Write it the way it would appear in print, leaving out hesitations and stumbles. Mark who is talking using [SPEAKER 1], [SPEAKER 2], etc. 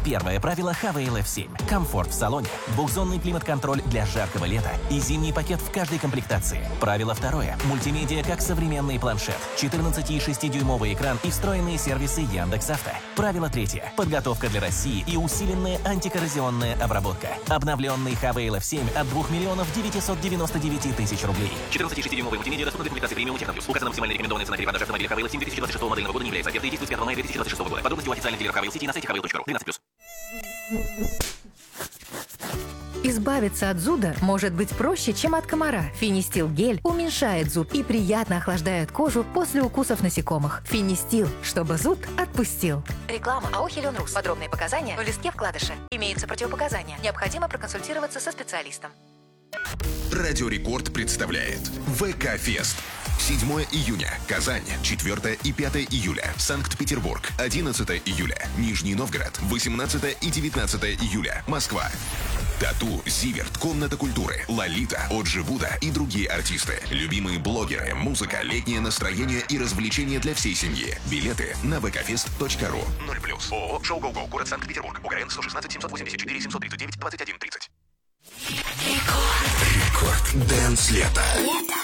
[SPEAKER 1] Первое правило Havail F7. Комфорт в салоне, двухзонный климат-контроль для жаркого лета и зимний пакет в каждой комплектации. Правило второе. Мультимедиа как современный планшет, 14,6-дюймовый экран и встроенные сервисы Яндекс.Авто. Правило третье. Подготовка для России и усиленная антикоррозионная обработка. Обновленный Havail F7 от 2 миллионов 999 тысяч рублей. 14,6-дюймовый мультимедиа доступна для комплектации премиум Техноплюс. Указана максимальная рекомендованная цена перепродажи автомобиля Havail F7 2026 модельного года не является. Оферта действует с 5 мая 2026 года. Подробности у официальных дилеров Havail City на сайте havail.ru. 13+.
[SPEAKER 2] Избавиться от зуда может быть проще, чем от комара. Финистил гель уменьшает зуд и приятно охлаждает кожу после укусов насекомых. Финистил, чтобы зуд отпустил. Реклама АО «Хелионрус». Подробные показания в листке вкладыша. Имеются противопоказания. Необходимо проконсультироваться со специалистом.
[SPEAKER 3] Радио Рекорд представляет ВК-фест. 7 июня – Казань, 4 и 5 июля – Санкт-Петербург, 11 июля – Нижний Новгород, 18 и 19 июля – Москва. Тату, Зиверт, Комната культуры, Лолита, Оджи Буда и другие артисты. Любимые блогеры, музыка, летнее настроение и развлечения для всей семьи. Билеты на vkfest.ru. 0+. ООО «Шоу Гоу-Гоу», город Санкт-Петербург. УГРН 116 784 739 21 30. Рекорд. Дэнс лето.